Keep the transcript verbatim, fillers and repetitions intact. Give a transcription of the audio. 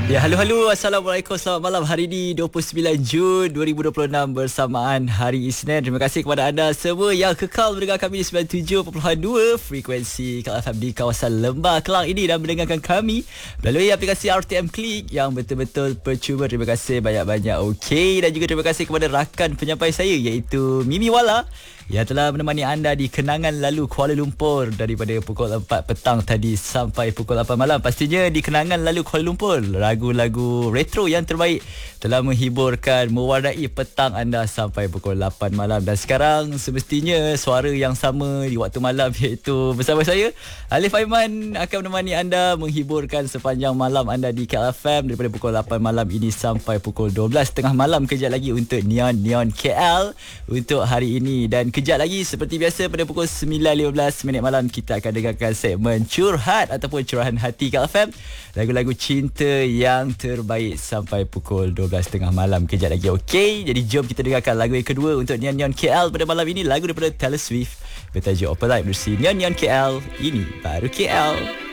Ya, halo-halo. Assalamualaikum. Selamat malam. Hari ini dua puluh sembilan Jun dua ribu dua puluh enam bersamaan Hari Isnin. Terima kasih kepada anda semua yang kekal mendengar kami di sembilan puluh tujuh perpuluhan dua frekuensi Kal F M di kawasan Lembah Kelang ini dan mendengarkan kami melalui aplikasi R T M Click yang betul-betul percuma. Terima kasih banyak-banyak. Okey, dan juga terima kasih kepada rakan penyampai saya iaitu Mimi Wala yang telah menemani anda di kenangan lalu Kuala Lumpur daripada pukul empat petang tadi sampai pukul lapan malam. Pastinya di kenangan lalu Kuala Lumpur, lagu-lagu retro yang terbaik telah menghiburkan, mewarnai petang anda sampai pukul lapan malam. Dan sekarang semestinya suara yang sama di waktu malam iaitu bersama saya, Alif Aiman, akan menemani anda menghiburkan sepanjang malam anda di K L F M daripada pukul lapan malam ini sampai pukul dua belas tengah malam. Kejap lagi untuk Neon Neon K L untuk hari ini, dan kejap lagi seperti biasa pada pukul sembilan lima belas minit malam kita akan dengarkan segmen Curhat ataupun Curahan Hati K L F M, lagu-lagu cinta yang terbaik sampai pukul dua belas tengah malam kejap lagi. Okey, jadi jom kita dengarkan lagu yang kedua untuk Neon Neon K L pada malam ini, lagu daripada Taylor Swift bertajuk Opalite bersama Neon Neon K L. Ini baru K L.